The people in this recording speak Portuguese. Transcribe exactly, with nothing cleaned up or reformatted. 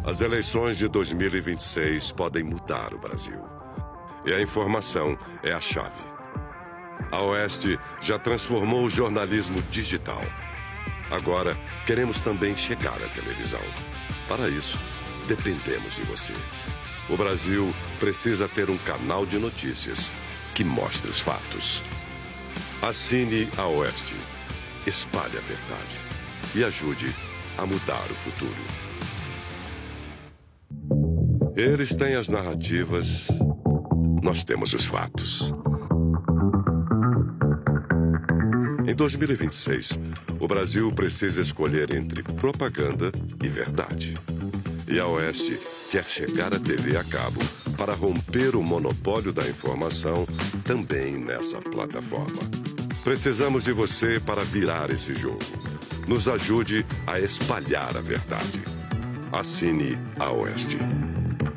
As eleições de dois mil e vinte e seis podem mudar o Brasil. E a informação é a chave. A Oeste já transformou o jornalismo digital. Agora, queremos também chegar à televisão. Para isso, dependemos de você. O Brasil precisa ter um canal de notícias que mostre os fatos. Assine a Oeste, espalhe a verdade e ajude a mudar o futuro. Eles têm as narrativas, nós temos os fatos. Em dois mil e vinte e seis, o Brasil precisa escolher entre propaganda e verdade. E a Oeste quer chegar à T V a cabo para romper o monopólio da informação também nessa plataforma. Precisamos de você para virar esse jogo. Nos ajude a espalhar a verdade. Assine a Oeste.